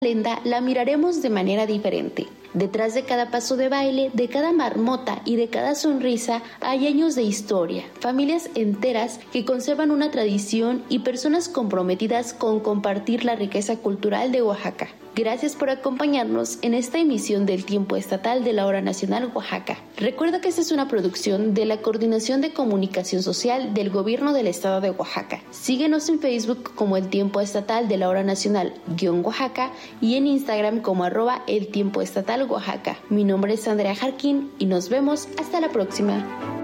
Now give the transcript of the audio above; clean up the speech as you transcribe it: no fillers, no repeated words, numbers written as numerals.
lenda la miraremos de manera diferente. Detrás de cada paso de baile, de cada marmota y de cada sonrisa hay años de historia, familias enteras que conservan una tradición y personas comprometidas con compartir la riqueza cultural de Oaxaca. Gracias por acompañarnos en esta emisión del Tiempo Estatal de la Hora Nacional Oaxaca. Recuerda que esta es una producción de la Coordinación de Comunicación Social del Gobierno del Estado de Oaxaca. Síguenos en Facebook como El Tiempo Estatal de la Hora Nacional-Oaxaca y en Instagram como @El Tiempo Estatal Oaxaca. Mi nombre es Andrea Jarquín y nos vemos hasta la próxima.